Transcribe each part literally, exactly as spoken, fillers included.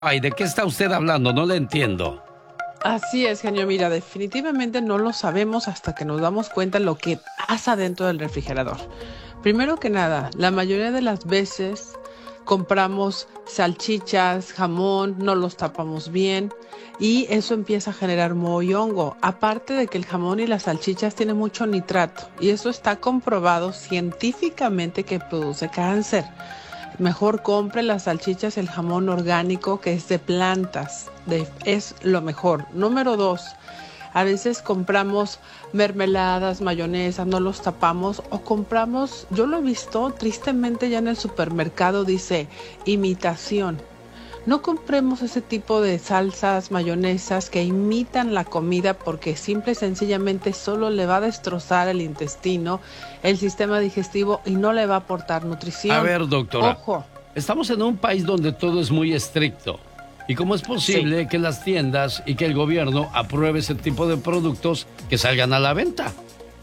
Ay, ¿de qué está usted hablando? No le entiendo. Así es, genio. Mira, definitivamente no lo sabemos hasta que nos damos cuenta de lo que pasa dentro del refrigerador. Primero que nada, la mayoría de las veces compramos salchichas, jamón, no los tapamos bien y eso empieza a generar moho y hongo. Aparte de que el jamón y las salchichas tienen mucho nitrato y eso está comprobado científicamente que produce cáncer. Mejor compre las salchichas, el jamón orgánico que es de plantas, de, es lo mejor. Número dos, a veces compramos mermeladas, mayonesas, no los tapamos o compramos, yo lo he visto tristemente ya en el supermercado, dice imitación. No compremos ese tipo de salsas, mayonesas que imitan la comida porque simple y sencillamente solo le va a destrozar el intestino, el sistema digestivo y no le va a aportar nutrición. A ver, doctora. Ojo. Estamos en un país donde todo es muy estricto. ¿Y cómo es posible sí. que las tiendas y que el gobierno apruebe ese tipo de productos que salgan a la venta?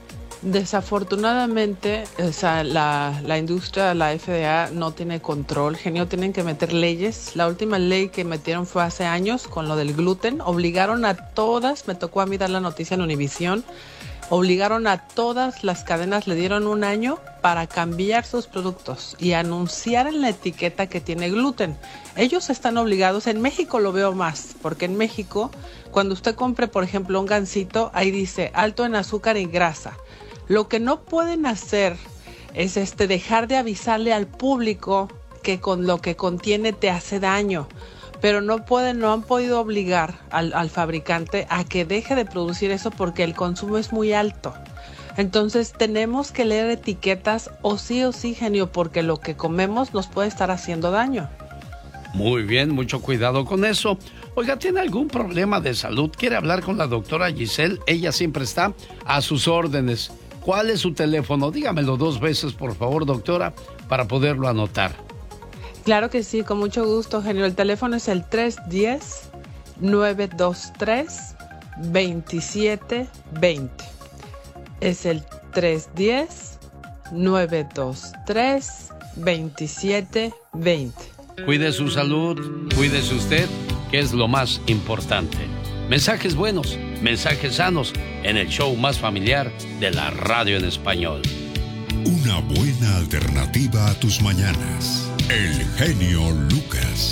Desafortunadamente, o sea, la, la industria, la F D A no tiene control, genio, tienen que meter leyes. La última ley que metieron fue hace años con lo del gluten. Obligaron a todas, me tocó a mí dar la noticia en Univisión, obligaron a todas las cadenas, le dieron un año para cambiar sus productos y anunciar en la etiqueta que tiene gluten. Ellos están obligados, en México lo veo más, porque en México, cuando usted compre, por ejemplo, un gansito, ahí dice alto en azúcar y grasa. Lo que no pueden hacer es este, dejar de avisarle al público que con lo que contiene te hace daño, pero no pueden, no han podido obligar al, al fabricante a que deje de producir eso porque el consumo es muy alto. Entonces tenemos que leer etiquetas o sí o sí, genio, porque lo que comemos nos puede estar haciendo daño. Muy bien, mucho cuidado con eso. Oiga, ¿tiene algún problema de salud? ¿Quiere hablar con la doctora Giselle? Ella siempre está a sus órdenes. ¿Cuál es su teléfono? Dígamelo dos veces, por favor, doctora, para poderlo anotar. Claro que sí, con mucho gusto, genio. El teléfono es el tres uno cero, nueve dos tres, dos siete dos cero. Es el tres uno cero, nueve dos tres, dos siete dos cero. Cuide su salud, cuídese usted, que es lo más importante. Mensajes buenos, mensajes sanos en el show más familiar de la radio en español. Una buena alternativa a tus mañanas. El genio Lucas.